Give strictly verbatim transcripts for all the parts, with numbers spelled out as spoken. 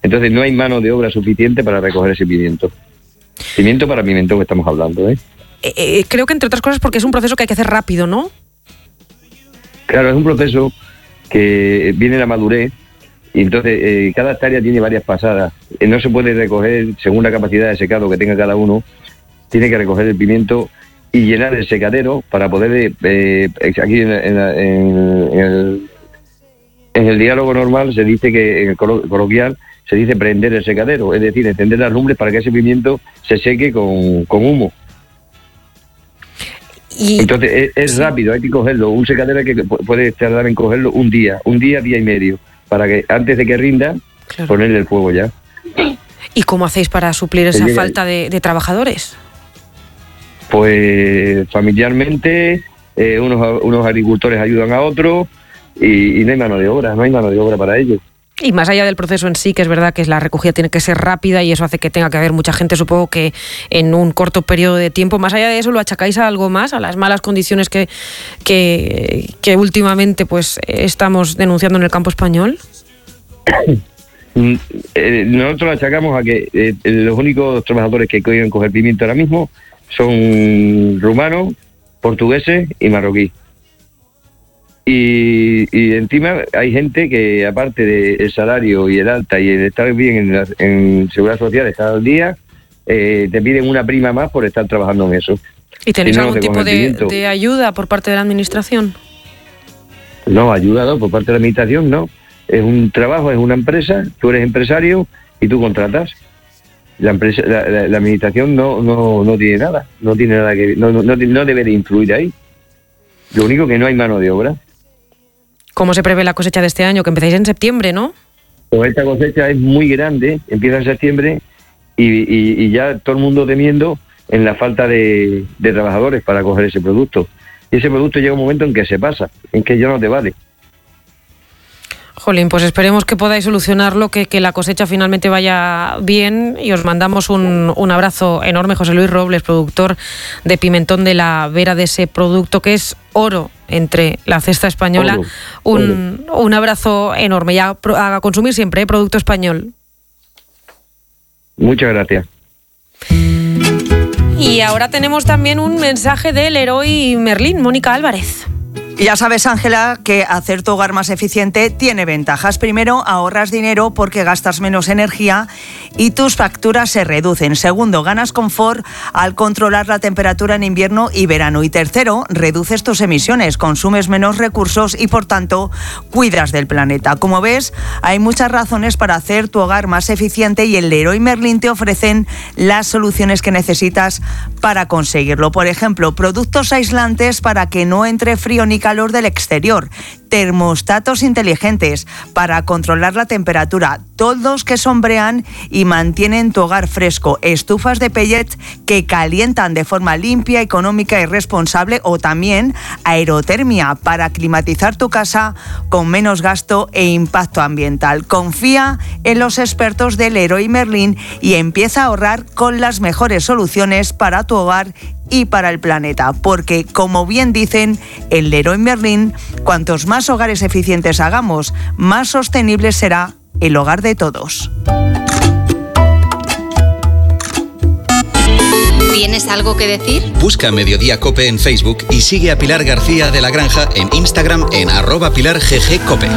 Entonces no hay mano de obra suficiente para recoger ese pimiento. Pimiento para pimentón que estamos hablando, ¿eh? Eh, eh, creo que entre otras cosas porque es un proceso que hay que hacer rápido, ¿no? Claro, es un proceso que viene la madurez y entonces eh, cada hectárea tiene varias pasadas. Eh, no se puede recoger según la capacidad de secado que tenga cada uno. Tiene que recoger el pimiento y llenar el secadero para poder, eh, aquí en, en, en, en, el, en el diálogo normal se dice que, en el coloquial, se dice prender el secadero, es decir, encender las lumbres para que ese pimiento se seque con, con humo. Y, Entonces es, es sí. rápido, hay que cogerlo. Un secadero que puede tardar en cogerlo un día, un día, día y medio, para que antes de que rinda, claro. ponerle el fuego ya. ¿Y cómo hacéis para suplir esa falta de, de trabajadores? Pues familiarmente, eh, unos, unos agricultores ayudan a otros y, y no hay mano de obra, no hay mano de obra para ellos. Y más allá del proceso en sí, que es verdad que la recogida tiene que ser rápida y eso hace que tenga que haber mucha gente, supongo que en un corto periodo de tiempo. Más allá de eso, ¿lo achacáis a algo más? ¿A las malas condiciones que, que, que últimamente pues estamos denunciando en el campo español? Nosotros lo achacamos a que eh, los únicos trabajadores que pueden coger pimiento ahora mismo son rumanos, portugueses y marroquíes. Y, y encima hay gente que, aparte del salario y el alta y el estar bien en, la, en seguridad social, estar al día, eh, te piden una prima más por estar trabajando en eso. ¿Y tenéis si no, algún tipo de, de ayuda por parte de la administración? No, ayuda no, por parte de la administración no. Es un trabajo, es una empresa, tú eres empresario y tú contratas. La empresa, la, la, la administración no, no, no tiene nada, no tiene nada que, no, no, no debe de influir ahí. Lo único que no hay mano de obra. ¿Cómo se prevé la cosecha de este año? Que empezáis en septiembre, ¿no? Pues esta cosecha es muy grande, empieza en septiembre y, y, y ya todo el mundo temiendo en la falta de, de trabajadores para coger ese producto. Y ese producto llega un momento en que se pasa, en que ya no te vale. Jolín, pues esperemos que podáis solucionarlo, que, que la cosecha finalmente vaya bien y os mandamos un, un abrazo enorme. José Luis Robles, productor de pimentón de la Vera, de ese producto que es oro entre la cesta española. Oro, un, oro. un abrazo enorme y a, a consumir siempre, ¿eh? Producto español. Muchas gracias. Y ahora tenemos también un mensaje del Leroy Merlin, Mónica Álvarez. Ya sabes, Ángela, que hacer tu hogar más eficiente tiene ventajas. Primero, ahorras dinero porque gastas menos energía y tus facturas se reducen. Segundo, ganas confort al controlar la temperatura en invierno y verano. Y tercero, reduces tus emisiones, consumes menos recursos y, por tanto, cuidas del planeta. Como ves, hay muchas razones para hacer tu hogar más eficiente y en Leroy Merlin te ofrecen las soluciones que necesitas para conseguirlo. Por ejemplo, productos aislantes para que no entre frío ni calor del exterior, termostatos inteligentes para controlar la temperatura, toldos que sombrean y mantienen tu hogar fresco, estufas de pellet que calientan de forma limpia, económica y responsable, o también aerotermia para climatizar tu casa con menos gasto e impacto ambiental. Confía en los expertos del Leroy Merlin y empieza a ahorrar con las mejores soluciones para tu hogar y para el planeta, porque como bien dicen en Leroy Merlin, cuantos más hogares eficientes hagamos, más sostenible será el hogar de todos. ¿Tienes algo que decir? Busca Mediodía Cope en Facebook y sigue a Pilar García de la Granja en Instagram en arroba Pilar G G Cope.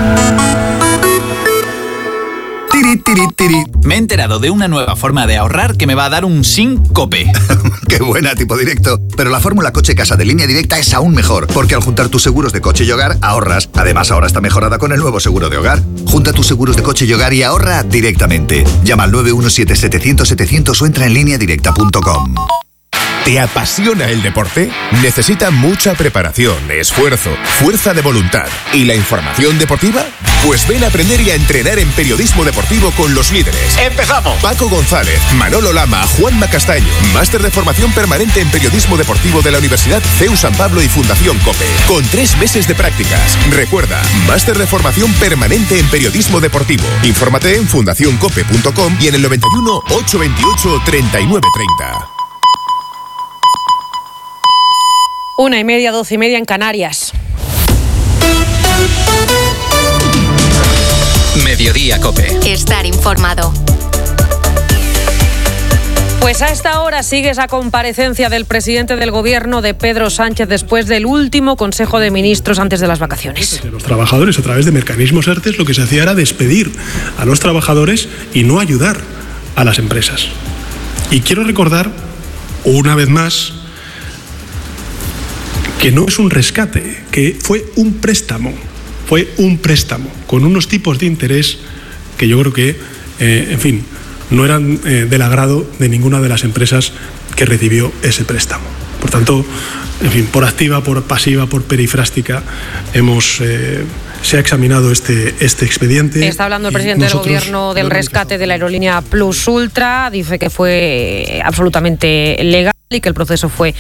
Tiri, tiri, tiri. Me he enterado de una nueva forma de ahorrar que me va a dar un síncope. ¡Qué buena, tipo directo! Pero la fórmula Coche Casa de Línea Directa es aún mejor, porque al juntar tus seguros de coche y hogar, ahorras. Además, ahora está mejorada con el nuevo seguro de hogar. Junta tus seguros de coche y hogar y ahorra directamente. Llama al nueve uno siete, setecientos, setecientos o entra en línea directa punto com. ¿Te apasiona el deporte? Necesita mucha preparación, esfuerzo, fuerza de voluntad y la información deportiva. Pues ven a aprender y a entrenar en periodismo deportivo con los líderes. ¡Empezamos! Paco González, Manolo Lama, Juanma Castaño. Máster de formación permanente en periodismo deportivo de la Universidad C E U San Pablo y Fundación COPE. Con tres meses de prácticas. Recuerda, máster de formación permanente en periodismo deportivo. Infórmate en fundación cope punto com y en el noventa y uno, ochocientos veintiocho, treinta y nueve treinta. Una y media, doce y media en Canarias. Mediodía COPE. Estar informado. Pues a esta hora sigue esa comparecencia del presidente del Gobierno, de Pedro Sánchez, después del último Consejo de Ministros antes de las vacaciones. Los trabajadores, a través de mecanismos ERTE, lo que se hacía era despedir a los trabajadores y no ayudar a las empresas. Y quiero recordar, una vez más, que no es un rescate, que fue un préstamo, fue un préstamo, con unos tipos de interés que yo creo que, eh, en fin, no eran eh, del agrado de ninguna de las empresas que recibió ese préstamo. Por tanto, en fin, por activa, por pasiva, por perifrástica, hemos eh, se ha examinado este, este expediente. Está hablando el presidente del Gobierno del rescate de la aerolínea Plus Ultra, dice que fue absolutamente legal y que el proceso fue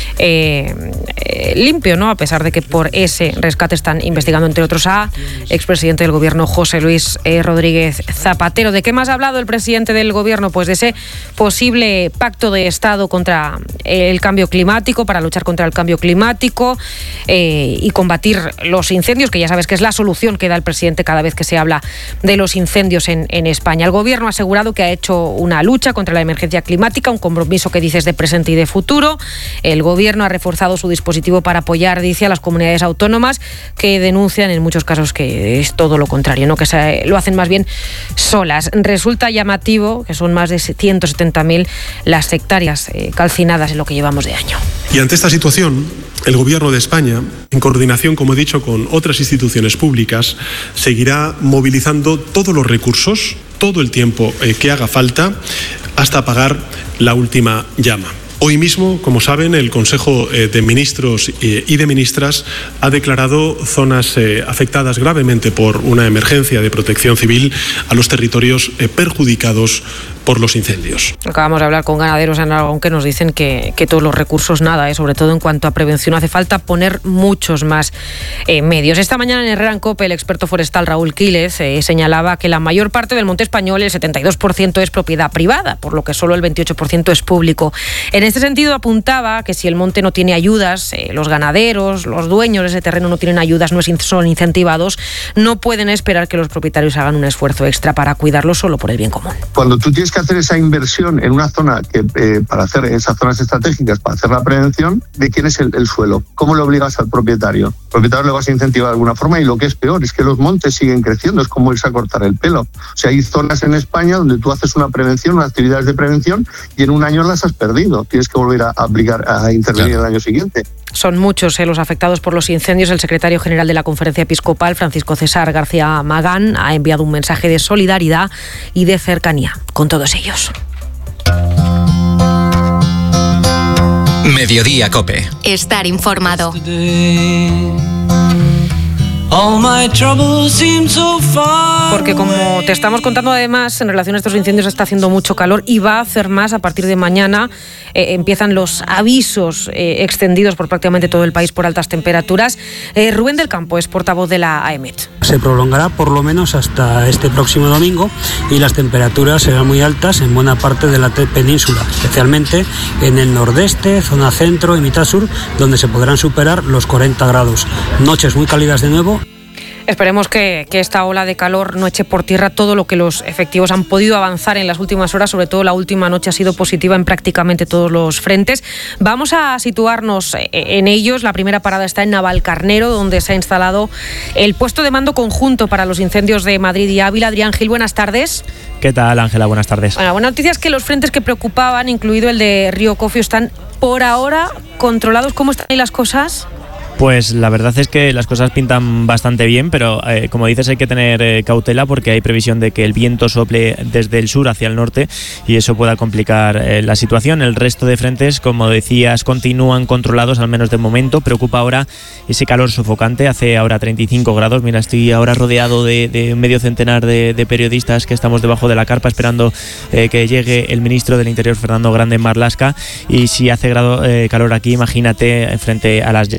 eh, eh, limpio, ¿no? A pesar de que por ese rescate están investigando, entre otros, a expresidente del Gobierno José Luis eh, Rodríguez Zapatero. ¿De qué más ha hablado el presidente del Gobierno? Pues de ese posible pacto de Estado contra el cambio climático, para luchar contra el cambio climático eh, y combatir los incendios, que ya sabes que es la solución que da el presidente cada vez que se habla de los incendios en, en España. El Gobierno ha asegurado que ha hecho una lucha contra la emergencia climática, un compromiso que dices de presente y de futuro. El Gobierno ha reforzado su dispositivo para apoyar, dice, a las comunidades autónomas que denuncian en muchos casos que es todo lo contrario, ¿no? Que se, lo hacen más bien solas. Resulta llamativo que son más de ciento setenta mil las hectáreas eh, calcinadas en lo que llevamos de año. Y ante esta situación, el Gobierno de España, en coordinación, como he dicho, con otras instituciones públicas, seguirá movilizando todos los recursos, todo el tiempo eh, que haga falta, hasta apagar la última llama. Hoy mismo, como saben, el Consejo de Ministros y de Ministras ha declarado zonas afectadas gravemente por una emergencia de protección civil a los territorios perjudicados por los incendios. Acabamos de hablar con ganaderos en Aragón que nos dicen que, que todos los recursos nada, ¿eh? Sobre todo en cuanto a prevención. Hace falta poner muchos más eh, medios. Esta mañana en Herrera en COPE, el experto forestal Raúl Quílez eh, señalaba que la mayor parte del monte español, el setenta y dos por ciento, es propiedad privada, por lo que solo el veintiocho por ciento es público. En este sentido apuntaba que si el monte no tiene ayudas, eh, los ganaderos, los dueños de ese terreno no tienen ayudas, no son incentivados, no pueden esperar que los propietarios hagan un esfuerzo extra para cuidarlo solo por el bien común. Cuando tú tienes que hacer esa inversión en una zona que eh, para hacer esas zonas estratégicas, para hacer la prevención, ¿de quién es el, el suelo? ¿Cómo le obligas al propietario? Al propietario le vas a incentivar de alguna forma, y lo que es peor es que los montes siguen creciendo, es como irse a cortar el pelo. O sea, hay zonas en España donde tú haces una prevención, unas actividades de prevención, y en un año las has perdido. Tienes que volver a aplicar, a intervenir claro. el año siguiente. Son muchos eh, los afectados por los incendios. El secretario general de la Conferencia Episcopal, Francisco César García Magán, ha enviado un mensaje de solidaridad y de cercanía con todos ellos. Mediodía COPE. Estar informado. Porque como te estamos contando, además, en relación a estos incendios está haciendo mucho calor y va a hacer más a partir de mañana. Eh, empiezan los avisos eh, extendidos por prácticamente todo el país por altas temperaturas. Eh, Rubén del Campo es portavoz de la A E M E T. Se prolongará por lo menos hasta este próximo domingo y las temperaturas serán muy altas en buena parte de la península, especialmente en el nordeste, zona centro y mitad sur, donde se podrán superar los cuarenta grados. Noches muy cálidas de nuevo. Esperemos que, que esta ola de calor no eche por tierra todo lo que los efectivos han podido avanzar en las últimas horas. Sobre todo la última noche ha sido positiva en prácticamente todos los frentes. Vamos a situarnos en ellos. La primera parada está en Navalcarnero, donde se ha instalado el puesto de mando conjunto para los incendios de Madrid y Ávila. Adrián Gil, buenas tardes. ¿Qué tal, Ángela? Buenas tardes. Bueno, buena noticia es que los frentes que preocupaban, incluido el de Río Cofio, están por ahora controlados. ¿Cómo están ahí las cosas? Pues la verdad es que las cosas pintan bastante bien, pero eh, como dices, hay que tener eh, cautela porque hay previsión de que el viento sople desde el sur hacia el norte y eso pueda complicar eh, la situación. El resto de frentes, como decías, continúan controlados, al menos de momento. Preocupa ahora ese calor sofocante, hace ahora treinta y cinco grados. Mira, estoy ahora rodeado de, de medio centenar de, de periodistas que estamos debajo de la carpa esperando eh, que llegue el ministro del Interior, Fernando Grande Marlaska, y si hace grado, eh, calor aquí, imagínate frente a las llamas, por lo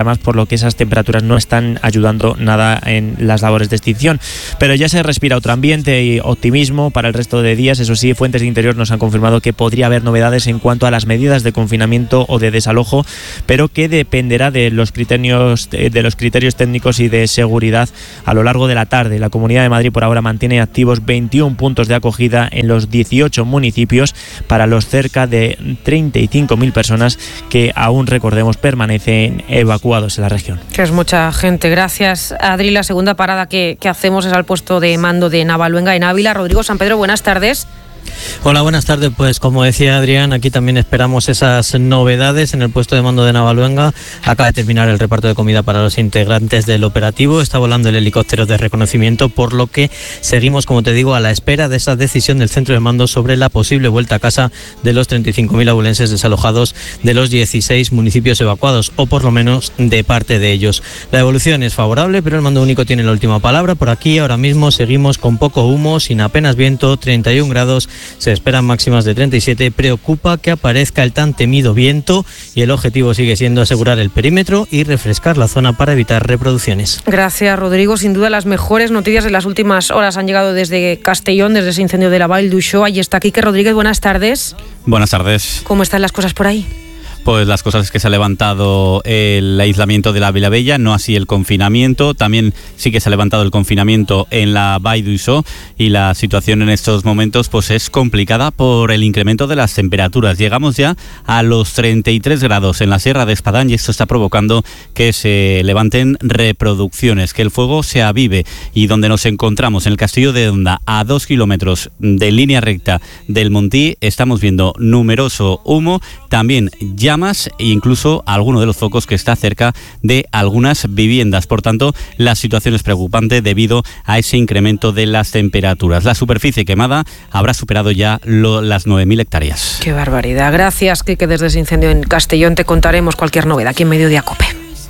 lo que esas temperaturas no están ayudando nada en las labores de extinción. Pero ya se respira otro ambiente y optimismo para el resto de días. Eso sí, fuentes de Interior nos han confirmado que podría haber novedades en cuanto a las medidas de confinamiento o de desalojo, pero que dependerá de los criterios de los criterios técnicos y de seguridad a lo largo de la tarde. La Comunidad de Madrid por ahora mantiene activos veintiún puntos de acogida en los dieciocho municipios para los cerca de treinta y cinco mil personas que aún, recordemos, permanecen evacuados en la región. Que es mucha gente. Gracias, Adri. La segunda parada que, que hacemos es al puesto de mando de Navaluenga en Ávila. Rodrigo San Pedro, buenas tardes. Hola, buenas tardes. Pues como decía Adrián, aquí también esperamos esas novedades en el puesto de mando de Navaluenga. Acaba de terminar el reparto de comida para los integrantes del operativo. Está volando el helicóptero de reconocimiento, por lo que seguimos, como te digo, a la espera de esa decisión del centro de mando sobre la posible vuelta a casa de los treinta y cinco mil abulenses desalojados de los dieciséis municipios evacuados, o por lo menos de parte de ellos. La evolución es favorable, pero el mando único tiene la última palabra. Por aquí ahora mismo seguimos con poco humo, sin apenas viento, treinta y un grados. Se esperan máximas de treinta y siete. Preocupa que aparezca el tan temido viento y el objetivo sigue siendo asegurar el perímetro y refrescar la zona para evitar reproducciones. Gracias, Rodrigo. Sin duda las mejores noticias de las últimas horas han llegado desde Castellón, desde ese incendio de la Vall d'Uixó. Ahí está Quique Rodríguez. Buenas tardes. Buenas tardes. ¿Cómo están las cosas por ahí? Pues las cosas es que se ha levantado el aislamiento de la Vilavella, no así el confinamiento. También sí que se ha levantado el confinamiento en la Vall d'Uixó y la situación en estos momentos pues es complicada por el incremento de las temperaturas. Llegamos ya a los treinta y tres grados en la Sierra de Espadán y esto está provocando que se levanten reproducciones, que el fuego se avive, y donde nos encontramos en el Castillo de Honda, a dos kilómetros de línea recta del Montí, estamos viendo numeroso humo, también ya llamas e incluso alguno de los focos que está cerca de algunas viviendas. Por tanto, la situación es preocupante debido a ese incremento de las temperaturas. La superficie quemada habrá superado ya lo, las nueve mil hectáreas. Qué barbaridad. Gracias, Quique. Desde ese incendio en Castellón te contaremos cualquier novedad aquí en Mediodía Cope.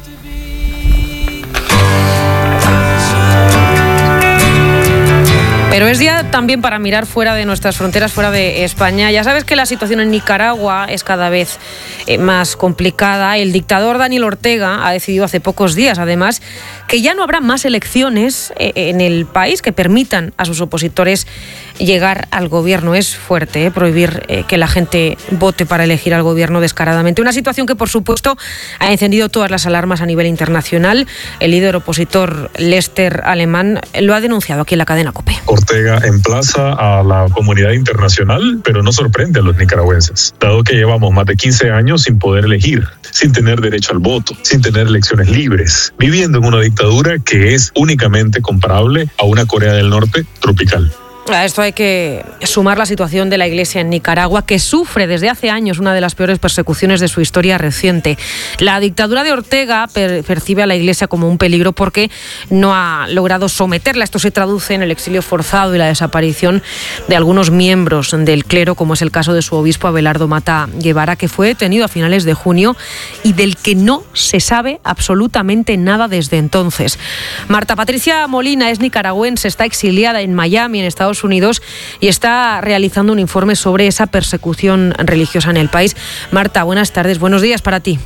Pero es día también para mirar fuera de nuestras fronteras, fuera de España. Ya sabes que la situación en Nicaragua es cada vez eh, más complicada. El dictador Daniel Ortega ha decidido hace pocos días, además, que ya no habrá más elecciones eh, en el país que permitan a sus opositores llegar al gobierno. Es fuerte eh, prohibir eh, que la gente vote para elegir al gobierno descaradamente. Una situación que, por supuesto, ha encendido todas las alarmas a nivel internacional. El líder opositor Lester Alemán lo ha denunciado aquí en la cadena COPE. Ortega emplaza a la comunidad internacional, pero no sorprende a los nicaragüenses, dado que llevamos más de quince años sin poder elegir, sin tener derecho al voto, sin tener elecciones libres, viviendo en una dictadura que es únicamente comparable a una Corea del Norte tropical. A esto hay que sumar la situación de la Iglesia en Nicaragua, que sufre desde hace años una de las peores persecuciones de su historia reciente. La dictadura de Ortega per- percibe a la Iglesia como un peligro porque no ha logrado someterla. Esto se traduce en el exilio forzado y la desaparición de algunos miembros del clero, como es el caso de su obispo Abelardo Mata Guevara, que fue detenido a finales de junio y del que no se sabe absolutamente nada desde entonces. Marta Patricia Molina es nicaragüense, está exiliada en Miami, en Estados Unidos, y está realizando un informe sobre esa persecución religiosa en el país. Marta, buenas tardes, buenos días para ti.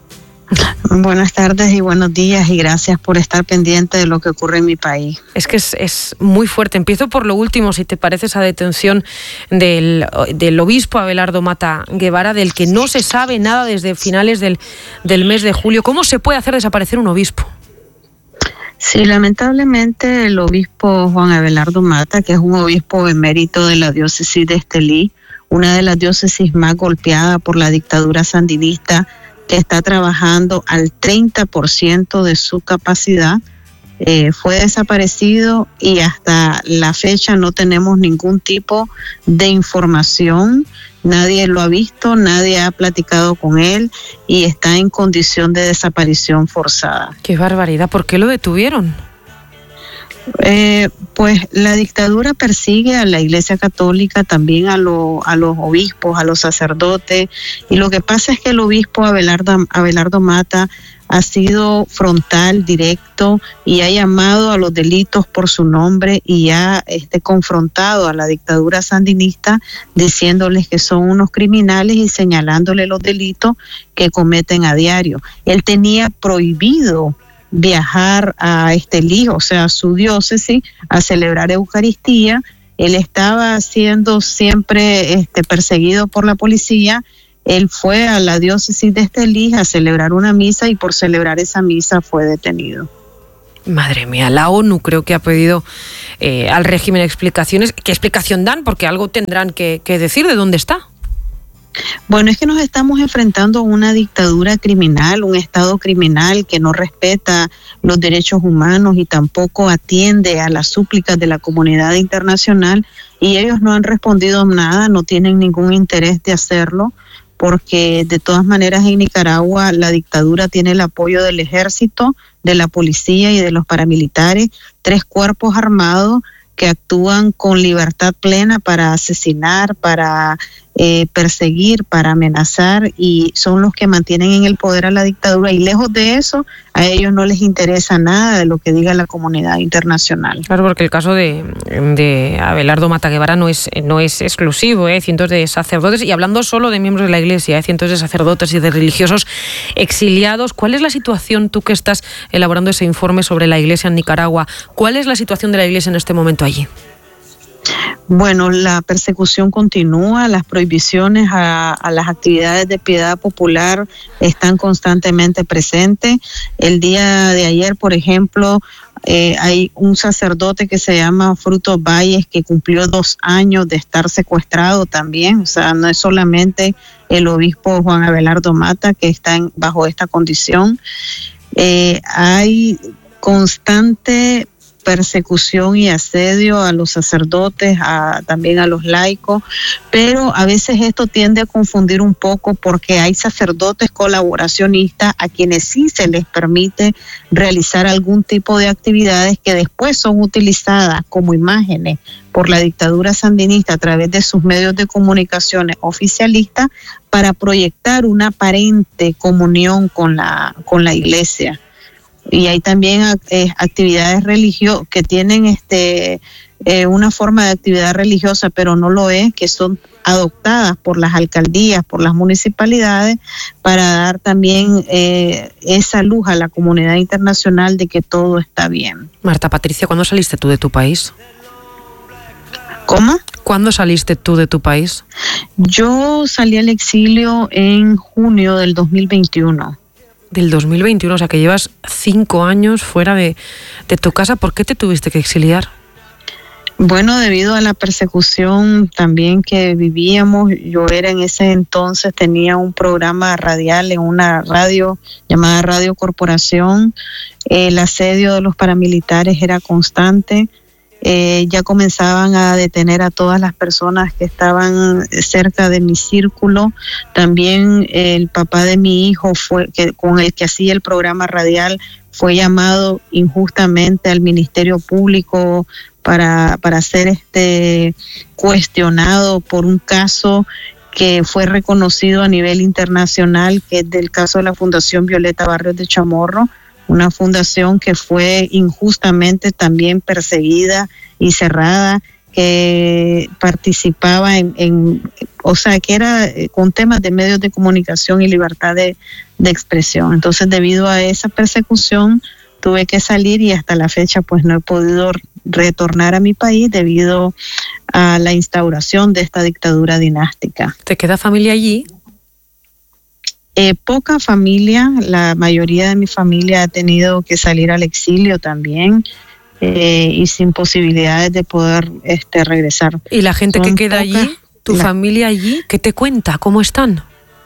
Buenas tardes y buenos días y gracias por estar pendiente de lo que ocurre en mi país. Es que es, es muy fuerte. Empiezo por lo último, si te parece, esa detención del, del obispo Abelardo Mata Guevara, del que no se sabe nada desde finales del, del mes de julio. ¿Cómo se puede hacer desaparecer un obispo? Sí, lamentablemente el obispo Juan Abelardo Mata, que es un obispo emérito de la diócesis de Estelí, una de las diócesis más golpeadas por la dictadura sandinista, que está trabajando al treinta por ciento de su capacidad, eh, fue desaparecido y hasta la fecha no tenemos ningún tipo de información. Nadie lo ha visto, nadie ha platicado con él y está en condición de desaparición forzada. ¡Qué barbaridad! ¿Por qué lo detuvieron? Eh, pues la dictadura persigue a la Iglesia Católica, también a, lo, a los obispos, a los sacerdotes, y lo que pasa es que el obispo Abelardo, Abelardo Mata ha sido frontal, directo, y ha llamado a los delitos por su nombre y ha este, confrontado a la dictadura sandinista diciéndoles que son unos criminales y señalándole los delitos que cometen a diario. Él tenía prohibido viajar a Estelí, o sea, a su diócesis, a celebrar Eucaristía. Él estaba siendo siempre este, perseguido por la policía. Él fue a la diócesis de Estelí a celebrar una misa y por celebrar esa misa fue detenido. Madre mía, la ONU creo que ha pedido eh, al régimen explicaciones. ¿Qué explicación dan? Porque algo tendrán que, que decir de dónde está. Bueno, es que nos estamos enfrentando a una dictadura criminal, un Estado criminal que no respeta los derechos humanos y tampoco atiende a las súplicas de la comunidad internacional, y ellos no han respondido nada, no tienen ningún interés de hacerlo, porque de todas maneras en Nicaragua la dictadura tiene el apoyo del ejército, de la policía y de los paramilitares, tres cuerpos armados que actúan con libertad plena para asesinar, para eh, perseguir, para amenazar, y son los que mantienen en el poder a la dictadura, y lejos de eso, a ellos no les interesa nada de lo que diga la comunidad internacional. Claro, porque el caso de, de Abelardo Mata Guevara no es, no es exclusivo, ¿eh? Cientos de sacerdotes, y hablando solo de miembros de la Iglesia, ¿eh? cientos de sacerdotes y de religiosos exiliados. ¿Cuál es la situación, tú que estás elaborando ese informe sobre la Iglesia en Nicaragua, cuál es la situación de la Iglesia en este momento allí? Bueno, la persecución continúa, las prohibiciones a, a las actividades de piedad popular están constantemente presentes. El día de ayer, por ejemplo, eh, hay un sacerdote que se llama Frutos Valles que cumplió dos años de estar secuestrado también. O sea, no es solamente el obispo Juan Abelardo Mata que está en, bajo esta condición. Eh, hay constante persecución y asedio a los sacerdotes, a, también a los laicos, pero a veces esto tiende a confundir un poco porque hay sacerdotes colaboracionistas a quienes sí se les permite realizar algún tipo de actividades que después son utilizadas como imágenes por la dictadura sandinista a través de sus medios de comunicación oficialistas para proyectar una aparente comunión con la, con la iglesia. Y hay también eh, actividades religiosas que tienen este eh, una forma de actividad religiosa, pero no lo es, que son adoptadas por las alcaldías, por las municipalidades, para dar también eh, esa luz a la comunidad internacional de que todo está bien. Marta Patricia, ¿cuándo saliste tú de tu país? ¿Cómo? ¿Cuándo saliste tú de tu país? Yo salí al exilio en junio del dos mil veintiuno. Del dos mil veintiuno, o sea que llevas cinco años fuera de, de tu casa. ¿Por qué te tuviste que exiliar? Bueno, debido a la persecución también que vivíamos. Yo era en ese entonces, tenía un programa radial en una radio llamada Radio Corporación. El asedio de los paramilitares era constante. Eh, ya comenzaban a detener a todas las personas que estaban cerca de mi círculo. También eh, el papá de mi hijo, fue que con el que hacía el programa radial, fue llamado injustamente al Ministerio Público para, para ser este cuestionado por un caso que fue reconocido a nivel internacional, que es del caso de la Fundación Violeta Barrios de Chamorro, una fundación que fue injustamente también perseguida y cerrada, que participaba en, en o sea, que era con temas de medios de comunicación y libertad de, de expresión. Entonces, debido a esa persecución, tuve que salir y hasta la fecha pues no he podido retornar a mi país debido a la instauración de esta dictadura dinástica. ¿Te queda familia allí? Eh, poca familia, la mayoría de mi familia ha tenido que salir al exilio también eh, y sin posibilidades de poder este, regresar. ¿Y la gente Son que queda poca, allí, tu la, familia allí, qué te cuenta? ¿Cómo están?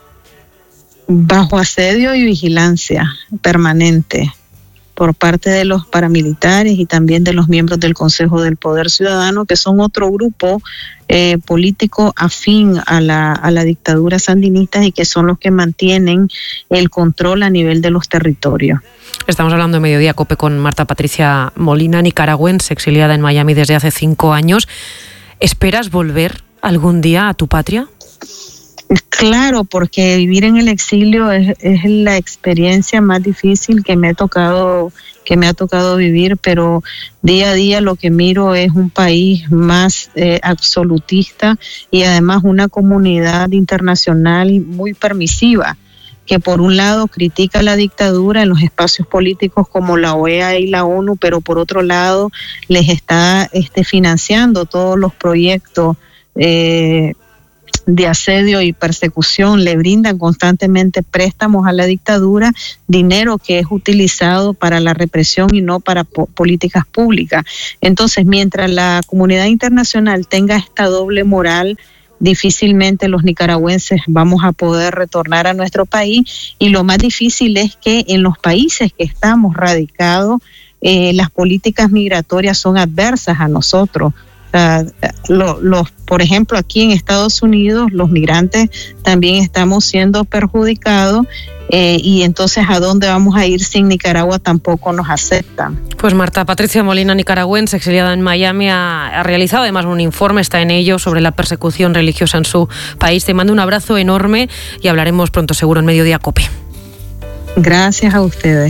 Bajo asedio y vigilancia permanente por parte de los paramilitares y también de los miembros del Consejo del Poder Ciudadano, que son otro grupo eh, político afín a la, a la dictadura sandinista y que son los que mantienen el control a nivel de los territorios. Estamos hablando de Mediodía Cope con Marta Patricia Molina, nicaragüense, exiliada en Miami desde hace cinco años. ¿Esperas volver algún día a tu patria? Claro, porque vivir en el exilio es, es la experiencia más difícil que me ha tocado que me ha tocado vivir, pero día a día lo que miro es un país más eh, absolutista y además una comunidad internacional muy permisiva, que por un lado critica la dictadura en los espacios políticos como la O E A y la ONU, pero por otro lado les está este, financiando todos los proyectos eh, de asedio y persecución, le brindan constantemente préstamos a la dictadura, dinero que es utilizado para la represión y no para po- políticas públicas. Entonces, mientras la comunidad internacional tenga esta doble moral, difícilmente los nicaragüenses vamos a poder retornar a nuestro país, y lo más difícil es que en los países que estamos radicados, eh, las políticas migratorias son adversas a nosotros. Uh, lo, los, por ejemplo, aquí en Estados Unidos los migrantes también estamos siendo perjudicados eh, y entonces ¿a dónde vamos a ir si en Nicaragua tampoco nos aceptan? Pues Marta Patricia Molina, nicaragüense, exiliada en Miami, ha, ha realizado además un informe, está en ello, sobre la persecución religiosa en su país. Te mando un abrazo enorme y hablaremos pronto seguro en Mediodía COPE. Gracias a ustedes.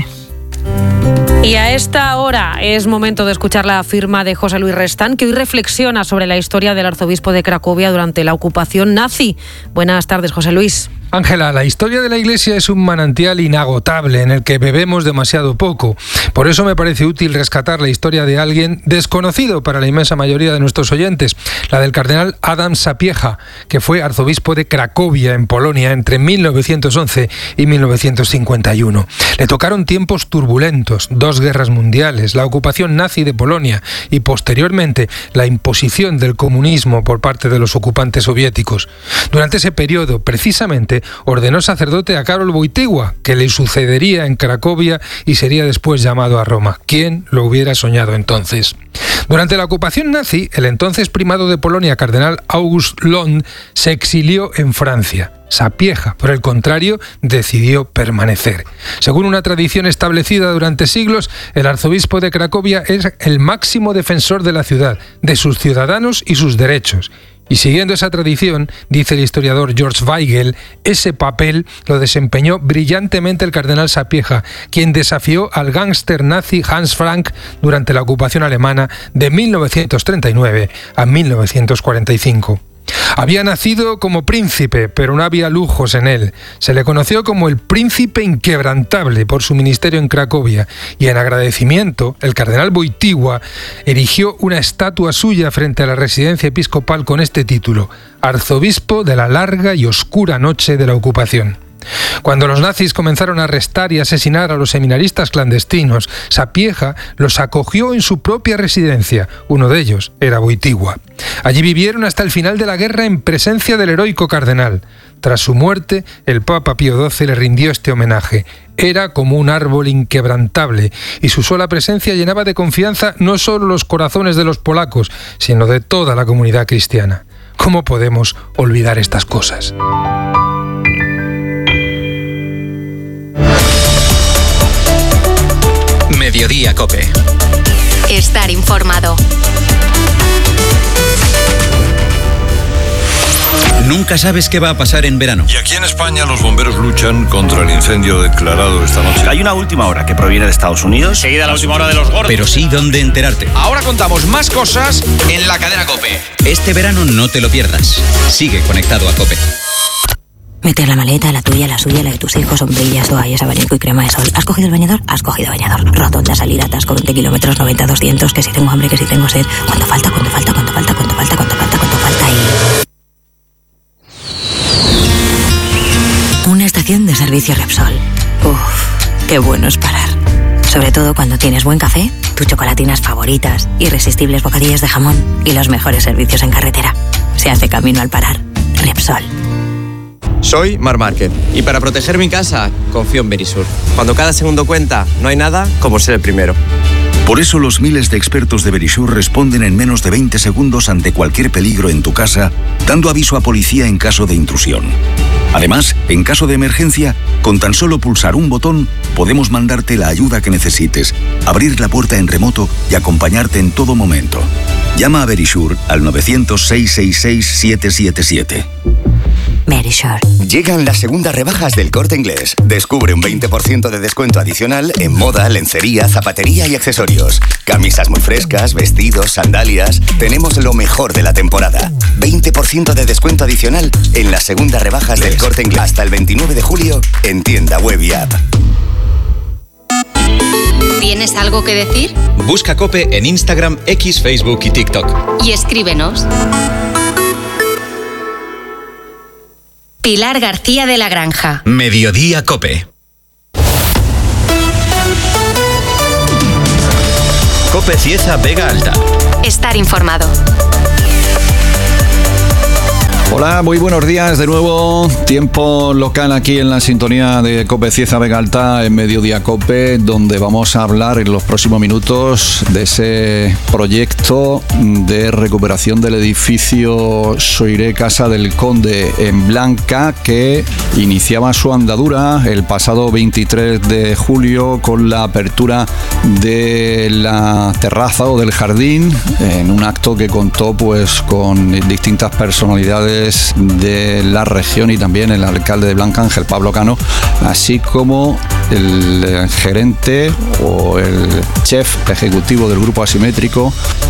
Y a esta hora es momento de escuchar la firma de José Luis Restán, que hoy reflexiona sobre la historia del arzobispo de Cracovia durante la ocupación nazi. Buenas tardes, José Luis. Ángela, la historia de la Iglesia es un manantial inagotable en el que bebemos demasiado poco. Por eso me parece útil rescatar la historia de alguien desconocido para la inmensa mayoría de nuestros oyentes, la del cardenal Adam Sapieha, que fue arzobispo de Cracovia, en Polonia, entre mil novecientos once y mil novecientos cincuenta y uno. Le tocaron tiempos turbulentos, dos guerras mundiales, la ocupación nazi de Polonia y, posteriormente, la imposición del comunismo por parte de los ocupantes soviéticos. Durante ese periodo, precisamente, ordenó sacerdote a Karol Wojtyła, que le sucedería en Cracovia y sería después llamado a Roma. ¿Quién lo hubiera soñado entonces? Durante la ocupación nazi, el entonces primado de Polonia, cardenal August Lund, se exilió en Francia. Sapieha, por el contrario, decidió permanecer. Según una tradición establecida durante siglos, el arzobispo de Cracovia es el máximo defensor de la ciudad, de sus ciudadanos y sus derechos. Y siguiendo esa tradición, dice el historiador George Weigel, ese papel lo desempeñó brillantemente el cardenal Sapieha, quien desafió al gángster nazi Hans Frank durante la ocupación alemana de mil novecientos treinta y nueve a mil novecientos cuarenta y cinco. Había nacido como príncipe, pero no había lujos en él. Se le conoció como el príncipe inquebrantable por su ministerio en Cracovia, y en agradecimiento, el cardenal Wojtyła erigió una estatua suya frente a la residencia episcopal con este título: arzobispo de la larga y oscura noche de la ocupación. Cuando los nazis comenzaron a arrestar y asesinar a los seminaristas clandestinos, Sapieha los acogió en su propia residencia. Uno de ellos era Wojtyła. Allí vivieron hasta el final de la guerra en presencia del heroico cardenal. Tras su muerte, el Papa Pío doce le rindió este homenaje. Era como un árbol inquebrantable, y su sola presencia llenaba de confianza no solo los corazones de los polacos, sino de toda la comunidad cristiana. ¿Cómo podemos olvidar estas cosas? Mediodía COPE. Estar informado. Nunca sabes qué va a pasar en verano. Y aquí en España los bomberos luchan contra el incendio declarado esta noche. Hay una última hora que proviene de Estados Unidos. Seguida la última hora de los gordos. Pero sí dónde enterarte. Ahora contamos más cosas en la cadena COPE. Este verano no te lo pierdas. Sigue conectado a COPE. Meter la maleta, la tuya, la suya, la de tus hijos, sombrillas, toallas, abanico y crema de sol. ¿Has cogido el bañador? Has cogido bañador. Rotonda, salida, atasco, veinte kilómetros, noventa, doscientos, que si tengo hambre, que si tengo sed. ¿Cuánto falta? ¿Cuánto falta? ¿Cuánto falta? ¿Cuánto falta? ¿Cuánto falta? ¿Cuánto falta? Y... una estación de servicio Repsol. Uff, qué bueno es parar. Sobre todo cuando tienes buen café, tus chocolatinas favoritas, irresistibles bocadillas de jamón y los mejores servicios en carretera. Se hace camino al parar. Repsol. Soy Mar Márquez y para proteger mi casa confío en Verisur. Cuando cada segundo cuenta, no hay nada como ser el primero. Por eso los miles de expertos de Verisur responden en menos de veinte segundos ante cualquier peligro en tu casa, dando aviso a policía en caso de intrusión. Además, en caso de emergencia, con tan solo pulsar un botón, podemos mandarte la ayuda que necesites, abrir la puerta en remoto y acompañarte en todo momento. Llama a Verisur al nueve cero cero, seis seis seis, siete siete siete. Verisure. Llegan las segundas rebajas del Corte Inglés. Descubre un veinte por ciento de descuento adicional en moda, lencería, zapatería y accesorios. Camisas muy frescas, vestidos, sandalias. Tenemos lo mejor de la temporada. veinte por ciento de descuento adicional en las segundas rebajas del Corte Inglés. Hasta el veintinueve de julio en tienda web y app. ¿Tienes algo que decir? Busca COPE en Instagram, X, Facebook y TikTok. Y escríbenos. Pilar García de la Granja. Mediodía COPE. COPE Cieza Vega Alta. Estar informado. Hola, muy buenos días de nuevo. Tiempo local aquí en la sintonía de COPE Cieza Vega Alta en Mediodía COPE, donde vamos a hablar en los próximos minutos de ese proyecto de recuperación del edificio Soiré Casa del Conde en Blanca, que iniciaba su andadura el pasado veintitrés de julio con la apertura de la terraza o del jardín, en un acto que contó pues con distintas personalidades de la región y también el alcalde de Blanca, Ángel Pablo Cano, así como el gerente o el chef ejecutivo del Grupo Asimétrico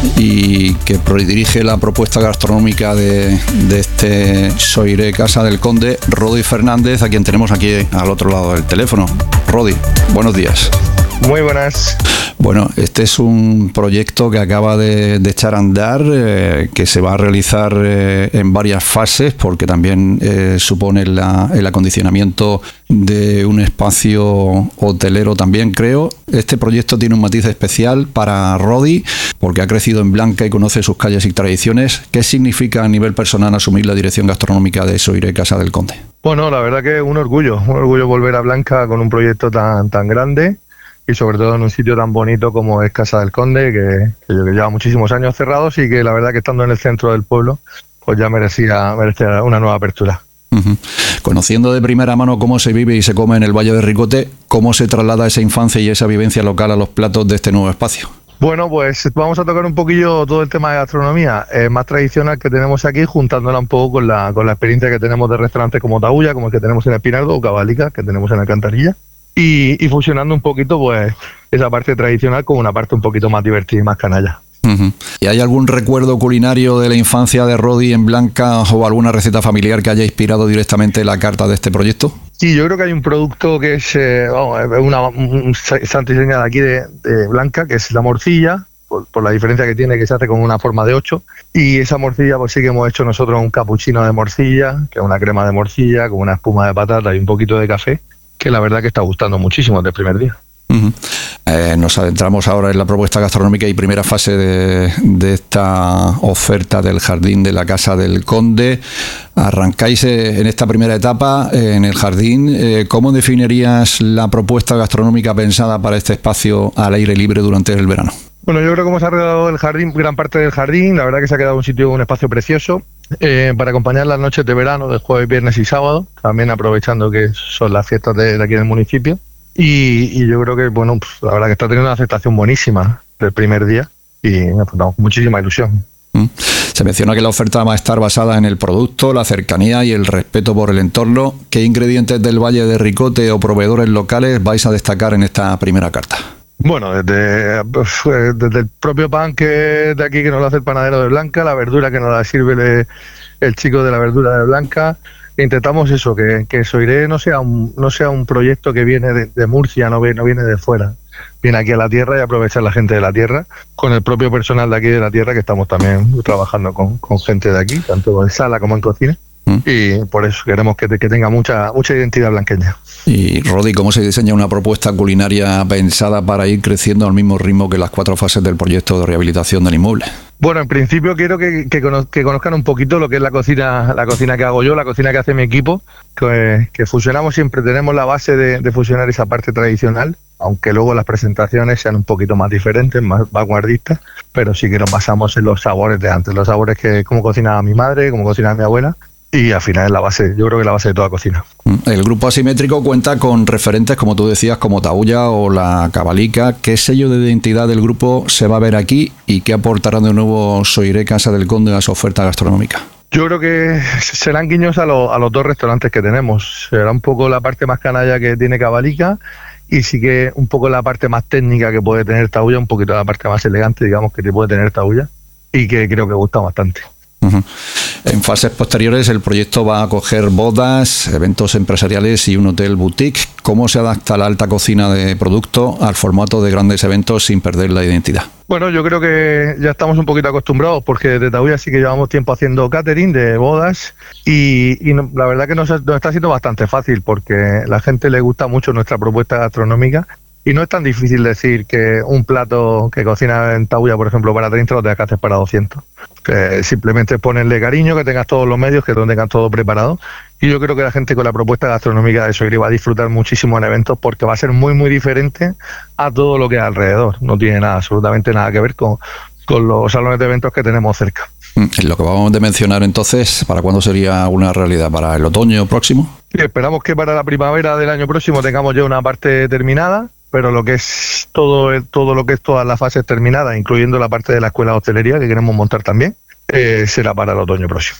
y que dirige la propuesta gastronómica de, de este Soiré Casa del Conde, Rodi Fernández, a quien tenemos aquí al otro lado del teléfono. Rodi, buenos días. Muy buenas. Bueno, este es un proyecto que acaba de, de echar a andar, eh, que se va a realizar eh, en varias fases, porque también eh, supone la, el acondicionamiento de un espacio hotelero también, creo. Este proyecto tiene un matiz especial para Rodi, porque ha crecido en Blanca y conoce sus calles y tradiciones. ¿Qué significa a nivel personal asumir la dirección gastronómica de Soiré Casa del Conde? Bueno, la verdad que es un orgullo, un orgullo volver a Blanca con un proyecto tan, tan grande. Y sobre todo en un sitio tan bonito como es Casa del Conde, que, que lleva muchísimos años cerrados y que la verdad que estando en el centro del pueblo, pues ya merecía, merecía una nueva apertura. Uh-huh. Conociendo de primera mano cómo se vive y se come en el Valle de Ricote, ¿cómo se traslada esa infancia y esa vivencia local a los platos de este nuevo espacio? Bueno, pues vamos a tocar un poquillo todo el tema de gastronomía eh, más tradicional que tenemos aquí, juntándola un poco con la, con la experiencia que tenemos de restaurantes como Tabulla, como el que tenemos en Espinardo, o Cabalica, que tenemos en Alcantarilla. Y, y fusionando un poquito pues esa parte tradicional con una parte un poquito más divertida y más canalla. Uh-huh. ¿Y hay algún recuerdo culinario de la infancia de Rodi en Blanca o alguna receta familiar que haya inspirado directamente la carta de este proyecto? Sí, yo creo que hay un producto que es eh, vamos, una un santa y seña de aquí de, de Blanca, que es la morcilla, por, por la diferencia que tiene, que se hace con una forma de ocho, y esa morcilla pues sí que hemos hecho nosotros un capuchino de morcilla, que es una crema de morcilla con una espuma de patata y un poquito de café, que la verdad que está gustando muchísimo desde el primer día. Uh-huh. Eh, nos adentramos ahora en la propuesta gastronómica y primera fase de, de esta oferta del jardín de la Casa del Conde. Arrancáis eh, en esta primera etapa eh, en el jardín. Eh, ¿Cómo definirías la propuesta gastronómica pensada para este espacio al aire libre durante el verano? Bueno, yo creo que hemos arreglado el jardín, gran parte del jardín. La verdad que se ha quedado un sitio, un espacio precioso eh, para acompañar las noches de verano de jueves, viernes y sábado, también aprovechando que son las fiestas de, de aquí del municipio. Y, y yo creo que, bueno, pues, la verdad que está teniendo una aceptación buenísima del primer día y me ha dado muchísima ilusión. Mm. Se menciona que la oferta va a estar basada en el producto, la cercanía y el respeto por el entorno. ¿Qué ingredientes del Valle de Ricote o proveedores locales vais a destacar en esta primera carta? Bueno, desde, desde el propio pan que de aquí que nos lo hace el panadero de Blanca, la verdura que nos la sirve el, el chico de la verdura de Blanca. Intentamos eso, que, que Soiré no sea un no sea un proyecto que viene de, de Murcia, no, no viene de fuera. Viene aquí a la tierra y aprovechar la gente de la tierra, con el propio personal de aquí de la tierra, que estamos también trabajando con, con gente de aquí, tanto en sala como en cocina. ¿Mm? Y por eso queremos que, que tenga mucha mucha identidad blanqueña. Y Rodi, ¿cómo se diseña una propuesta culinaria pensada para ir creciendo al mismo ritmo que las cuatro fases del proyecto de rehabilitación del inmueble? Bueno, en principio quiero que, que, cono- que conozcan un poquito lo que es la cocina la cocina que hago yo, la cocina que hace mi equipo, que, que fusionamos siempre, tenemos la base de, de fusionar esa parte tradicional, aunque luego las presentaciones sean un poquito más diferentes, más vanguardistas, pero sí que nos basamos en los sabores de antes, los sabores que como cocinaba mi madre, como cocinaba mi abuela. Y al final es la base, yo creo que es la base de toda cocina. El Grupo Asimétrico cuenta con referentes, como tú decías, como Tabulla o la Cabalica. ¿Qué sello de identidad del grupo se va a ver aquí y qué aportará de nuevo Soiré Casa del Conde a su oferta gastronómica? Yo creo que serán guiños a, lo, a los dos restaurantes que tenemos. Será un poco la parte más canalla que tiene Cabalica y sí que un poco la parte más técnica que puede tener Taulla, un poquito la parte más elegante, digamos, que puede tener Taulla y que creo que gusta bastante. Uh-huh. En fases posteriores el proyecto va a acoger bodas, eventos empresariales y un hotel boutique. ¿Cómo se adapta la alta cocina de producto al formato de grandes eventos sin perder la identidad? Bueno, yo creo que ya estamos un poquito acostumbrados porque desde Taulla sí que llevamos tiempo haciendo catering de bodas y, y no, la verdad que nos, nos está siendo bastante fácil porque la gente le gusta mucho nuestra propuesta gastronómica y no es tan difícil decir que un plato que cocina en Taulla, por ejemplo, para treinta lo tengas que hacer para doscientos. Que simplemente ponerle cariño, que tengas todos los medios, que lo tengas todo preparado. Y yo creo que la gente con la propuesta gastronómica de Soiré va a disfrutar muchísimo en eventos porque va a ser muy, muy diferente a todo lo que hay alrededor. No tiene nada, absolutamente nada que ver con, con los salones de eventos que tenemos cerca. Lo que vamos de mencionar entonces, ¿para cuándo sería una realidad? ¿Para el otoño próximo? Sí, esperamos que para la primavera del año próximo tengamos ya una parte terminada, pero lo que es todo, todo lo que es todas las fases terminadas, incluyendo la parte de la escuela de hostelería que queremos montar también, eh, será para el otoño próximo.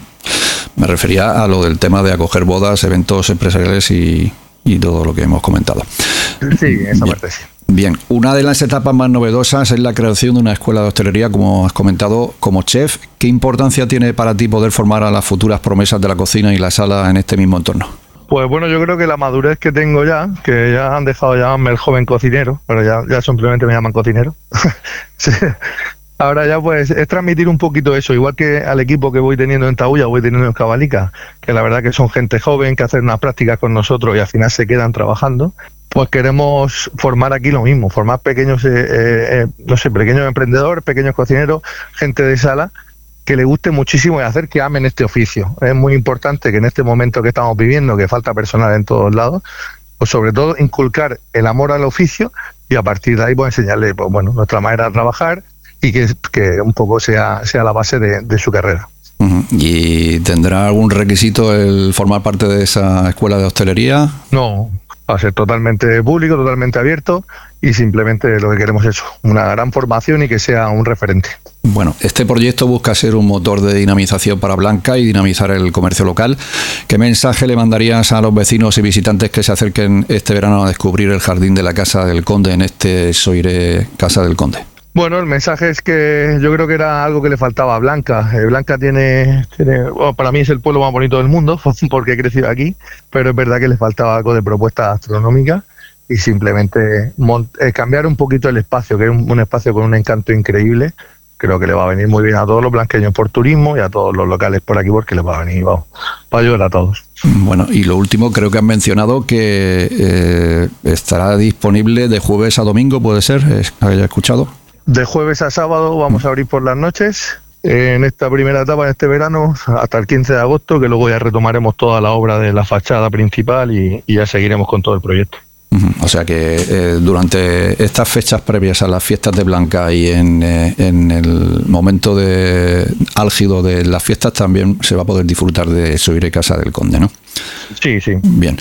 Me refería a lo del tema de acoger bodas, eventos empresariales y, y todo lo que hemos comentado. Sí, esa Bien. parte sí. Bien, una de las etapas más novedosas es la creación de una escuela de hostelería, como has comentado, como chef. ¿Qué importancia tiene para ti poder formar a las futuras promesas de la cocina y la sala en este mismo entorno? Pues bueno, yo creo que la madurez que tengo ya, que ya han dejado de llamarme el joven cocinero, pero ya, ya simplemente me llaman cocinero. Sí. Ahora ya pues es transmitir un poquito eso, igual que al equipo que voy teniendo en Taulla, voy teniendo en Cabalica, que la verdad que son gente joven que hacen unas prácticas con nosotros y al final se quedan trabajando. Pues queremos formar aquí lo mismo, formar pequeños, eh, eh, no sé, pequeños emprendedores, pequeños cocineros, gente de sala, que le guste muchísimo y hacer que amen este oficio. Es muy importante que en este momento que estamos viviendo, que falta personal en todos lados, pues sobre todo inculcar el amor al oficio y a partir de ahí pues enseñarle pues bueno nuestra manera de trabajar y que, que un poco sea, sea la base de, de su carrera. Uh-huh. ¿Y tendrá algún requisito el formar parte de esa escuela de hostelería? No, va a ser totalmente público, totalmente abierto y simplemente lo que queremos es eso, una gran formación y que sea un referente. Bueno, este proyecto busca ser un motor de dinamización para Blanca y dinamizar el comercio local. ¿Qué mensaje le mandarías a los vecinos y visitantes que se acerquen este verano a descubrir el jardín de la Casa del Conde en este Soiré Casa del Conde? Bueno, el mensaje es que yo creo que era algo que le faltaba a Blanca. Eh, Blanca tiene, tiene bueno, para mí es el pueblo más bonito del mundo porque he crecido aquí, pero es verdad que le faltaba algo de propuesta gastronómica y simplemente mont- eh, cambiar un poquito el espacio, que es un, un espacio con un encanto increíble. Creo que le va a venir muy bien a todos los blanqueños por turismo y a todos los locales por aquí porque les va a venir, vamos, va a ayudar a todos. Bueno, y lo último, creo que han mencionado que eh, estará disponible de jueves a domingo, ¿puede ser? ¿Haya escuchado? De jueves a sábado vamos a abrir por las noches, eh, en esta primera etapa, en este verano, hasta el quince de agosto, que luego ya retomaremos toda la obra de la fachada principal y, y ya seguiremos con todo el proyecto. O sea que eh, durante estas fechas previas a las fiestas de Blanca y en, eh, en el momento de álgido de las fiestas también se va a poder disfrutar de Soiré Casa del Conde, ¿no? Sí, sí. Bien,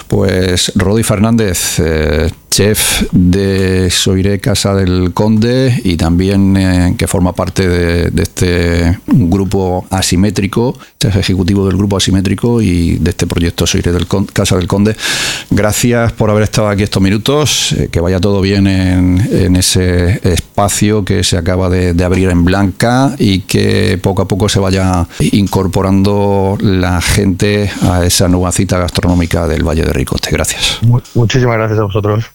pues Rodi Fernández, eh, chef de Soiré Casa del Conde y también eh, que forma parte de, de este grupo asimétrico, chef ejecutivo del grupo asimétrico y de este proyecto Soiré del Conde, Casa del Conde. Gracias por haber estado aquí estos minutos, eh, que vaya todo bien en, en ese espacio que se acaba de, de abrir en Blanca y que poco a poco se vaya incorporando la gente a esa nueva cita gastronómica del Valle de Ricote. Gracias. Muchísimas gracias a vosotros.